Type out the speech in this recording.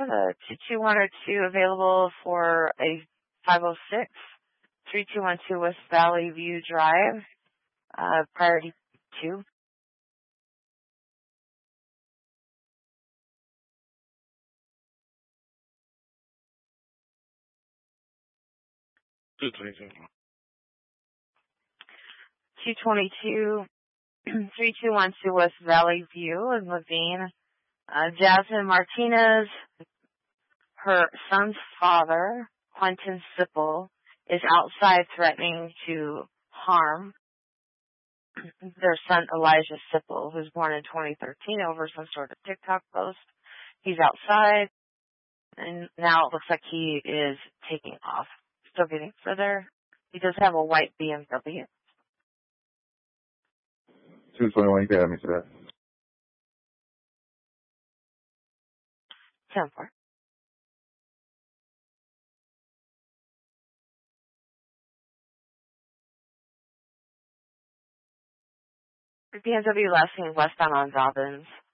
have a 221 or 2 available for a 506, 3212 West Valley View Drive, priority 2. Two 22. 222, 3212 West Valley View in Levine. Jasmine Martinez, her son's father, Quentin Sipple, is outside threatening to harm their son Elijah Sipple, who's born in 2013, over some sort of TikTok post. He's outside, and now it looks like he is taking off. Still getting further. He does have a white BMW. 221, you can have me to that. 10-4. BMW last seen westbound on Dobbins.